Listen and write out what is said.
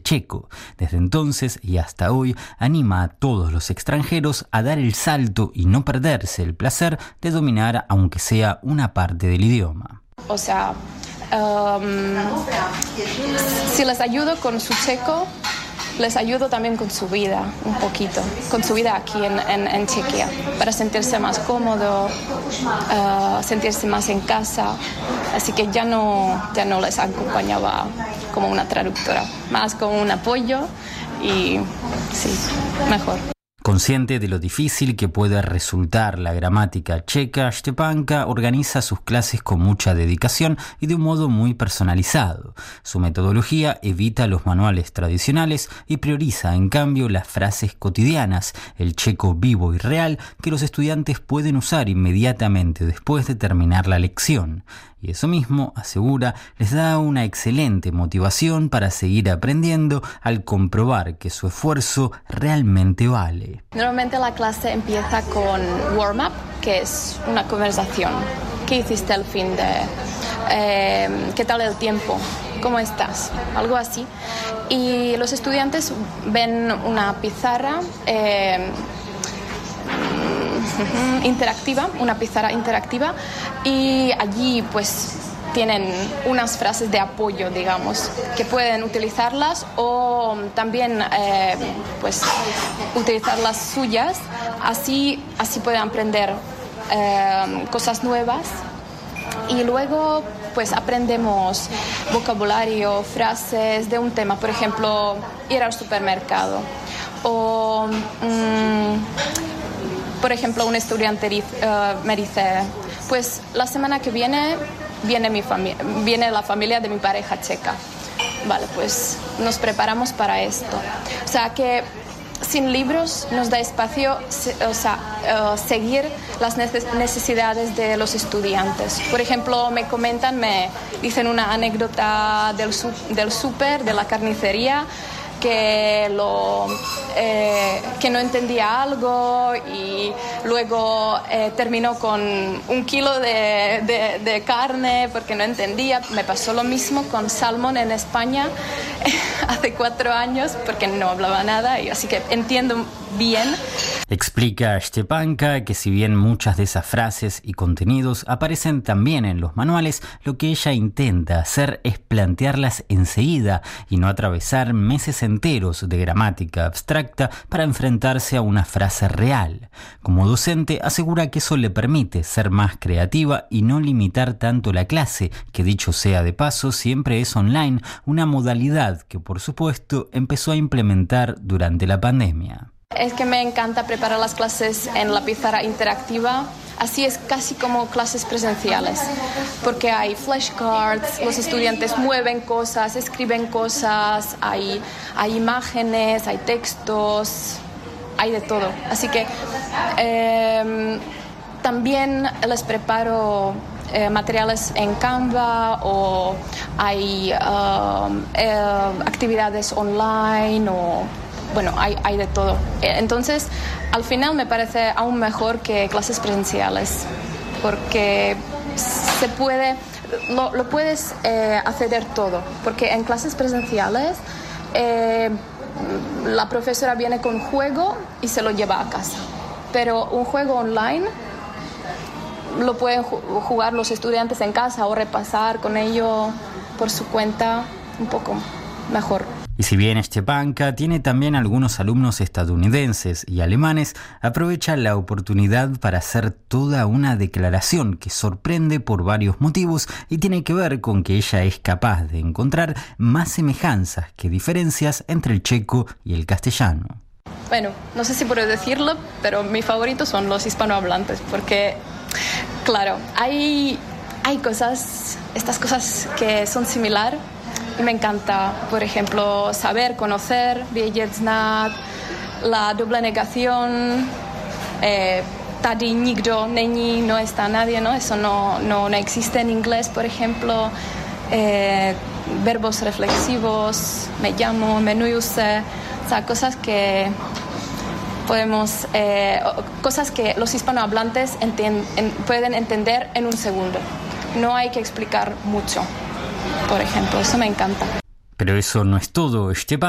checo. Desde entonces y hasta hoy anima a todos los extranjeros a dar el salto y no perderse el placer de dominar aunque sea una parte del idioma. O sea, si les ayudo con su checo, les ayudo también con su vida, un poquito, con su vida aquí en Chequia, para sentirse más cómodo, sentirse más en casa. Así que ya no les acompañaba como una traductora, más como un apoyo y sí, mejor. Consciente de lo difícil que puede resultar la gramática checa, Štěpánka organiza sus clases con mucha dedicación y de un modo muy personalizado. Su metodología evita los manuales tradicionales y prioriza, en cambio, las frases cotidianas, el checo vivo y real que los estudiantes pueden usar inmediatamente después de terminar la lección. Y eso mismo, asegura, les da una excelente motivación para seguir aprendiendo al comprobar que su esfuerzo realmente vale. Normalmente la clase empieza con warm-up, que es una conversación. ¿Qué hiciste el fin de? ¿Qué tal el tiempo? ¿Cómo estás? Algo así. Y los estudiantes ven una pizarra interactiva, una pizarra interactiva, y allí pues tienen unas frases de apoyo, digamos, que pueden utilizarlas o también pues utilizar las suyas, así pueden aprender cosas nuevas. Y luego pues aprendemos vocabulario, frases de un tema, por ejemplo, ir al supermercado o por ejemplo, un estudiante me dice, pues la semana que viene viene la familia de mi pareja checa. Vale, pues nos preparamos para esto. O sea que sin libros nos da espacio seguir las necesidades de los estudiantes. Por ejemplo, me dicen una anécdota del súper, de la carnicería, que no entendía algo y luego terminó con 1 kilo de carne porque no entendía. Me pasó lo mismo con salmón en España hace 4 años porque no hablaba nada, y así que entiendo bien. Explica Štěpánka que si bien muchas de esas frases y contenidos aparecen también en los manuales, lo que ella intenta hacer es plantearlas enseguida y no atravesar meses enteros de gramática abstracta para enfrentarse a una frase real. Como docente, asegura que eso le permite ser más creativa y no limitar tanto la clase, que dicho sea de paso, siempre es online, una modalidad que por supuesto empezó a implementar durante la pandemia. Es que me encanta preparar las clases en la pizarra interactiva. Así es casi como clases presenciales, porque hay flashcards, los estudiantes mueven cosas, escriben cosas, hay imágenes, hay textos, hay de todo. Así que también les preparo materiales en Canva, o hay actividades online, o bueno, hay de todo. Entonces, al final me parece aún mejor que clases presenciales, porque lo puedes acceder todo, porque en clases presenciales la profesora viene con juego y se lo lleva a casa, pero un juego online lo pueden jugar los estudiantes en casa o repasar con ello por su cuenta un poco mejor. Y si bien Štěpánka tiene también algunos alumnos estadounidenses y alemanes, aprovecha la oportunidad para hacer toda una declaración que sorprende por varios motivos y tiene que ver con que ella es capaz de encontrar más semejanzas que diferencias entre el checo y el castellano. Bueno, no sé si puedo decirlo, pero mis favoritos son los hispanohablantes, porque, claro, hay estas cosas que son similares. Y me encanta, por ejemplo, saber, conocer, vědět, znát, la doble negación, tady nikdo není, no está nadie, ¿no? Eso no existe en inglés, por ejemplo. Verbos reflexivos, me llamo, jmenuji se, o sea, cosas que los hispanohablantes pueden entender en un segundo. No hay que explicar mucho. Por ejemplo, eso me encanta. Pero eso no es todo, Štěpánka.